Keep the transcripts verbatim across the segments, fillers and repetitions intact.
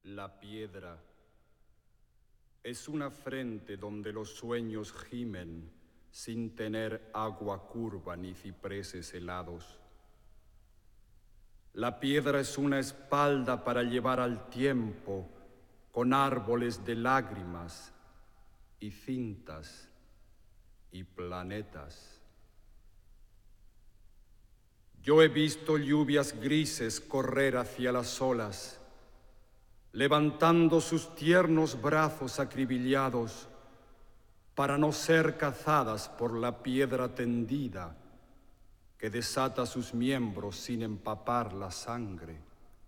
La piedra es una frente donde los sueños gimen sin tener agua curva ni cipreses helados. La piedra es una espalda para llevar al tiempo con árboles de lágrimas y cintas y planetas. Yo he visto lluvias grises correr hacia las olas, levantando sus tiernos brazos acribillados para no ser cazadas por la piedra tendida que desata sus miembros sin empapar la sangre.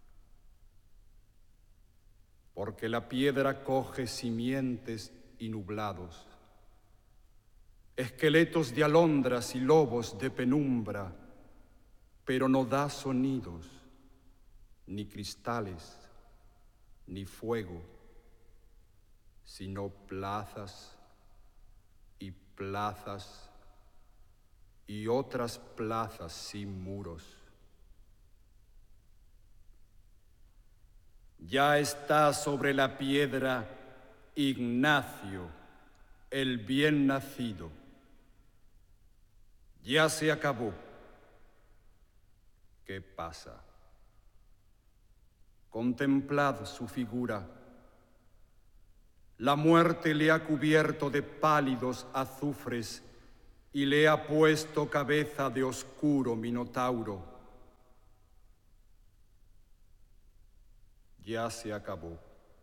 Porque la piedra coge simientes y nublados, esqueletos de alondras y lobos de penumbra, pero no da sonidos, ni cristales, ni fuego, sino plazas y plazas y otras plazas sin muros. Ya está sobre la piedra Ignacio, el bien nacido. Ya se acabó. ¿Qué pasa? Contemplad su figura. La muerte le ha cubierto de pálidos azufres y le ha puesto cabeza de oscuro minotauro. Ya se acabó.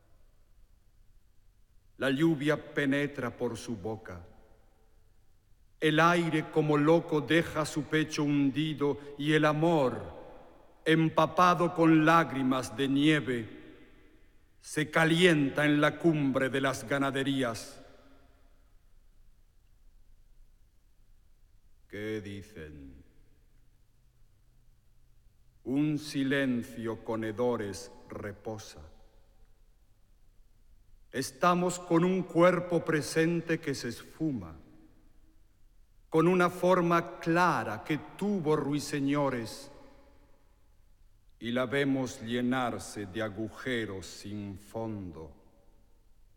La lluvia penetra por su boca. El aire como loco deja su pecho hundido y el amor, empapado con lágrimas de nieve, se calienta en la cumbre de las ganaderías. ¿Qué dicen? Un silencio con hedores reposa. Estamos con un cuerpo presente que se esfuma, con una forma clara que tuvo ruiseñores, y la vemos llenarse de agujeros sin fondo.